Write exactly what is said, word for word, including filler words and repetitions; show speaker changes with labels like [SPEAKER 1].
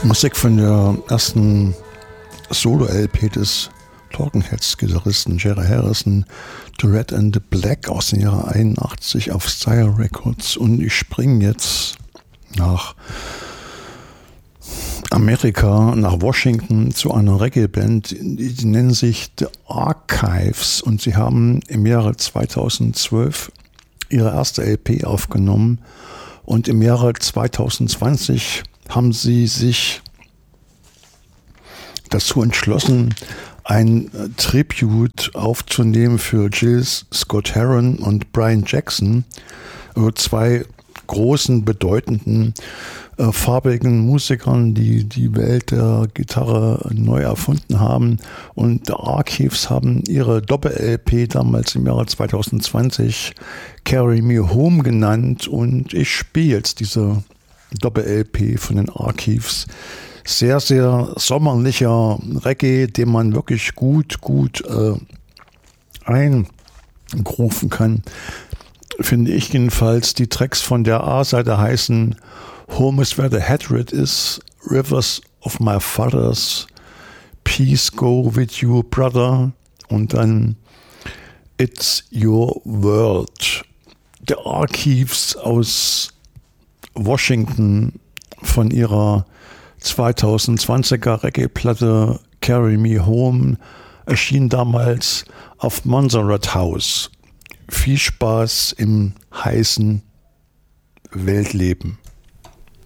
[SPEAKER 1] Musik von der ersten Solo-L P des Talking Heads-Gitarristen Jerry Harrison, The Red and the Black aus dem Jahre einundachtzig auf Sire Records. Und ich springe jetzt nach Amerika, nach Washington zu einer Reggae-Band, die, die nennen sich The Archives, und sie haben im Jahre zweitausendzwölf ihre erste L P aufgenommen und im Jahre zweitausendzwanzig haben sie sich dazu entschlossen, ein Tribute aufzunehmen für Jill Scott Heron und Brian Jackson, also zwei großen, bedeutenden, äh, farbigen Musikern, die die Welt der Gitarre neu erfunden haben. Und The Archives haben ihre Doppel-L P damals im Jahre zweitausendzwanzig Carry Me Home genannt, und ich spiele jetzt diese Doppel-L P von den Archives. Sehr, sehr sommerlicher Reggae, den man wirklich gut, gut äh, einrufen kann, finde ich jedenfalls. Die Tracks von der A-Seite heißen Home is where the Hatred is, Rivers of my fathers, Peace go with you, brother, und dann It's your world. The Archives aus Washington von ihrer zweitausendzwanziger Reggae-Platte Carry Me Home, erschien damals auf Montserrat House. Viel Spaß im heißen Weltleben.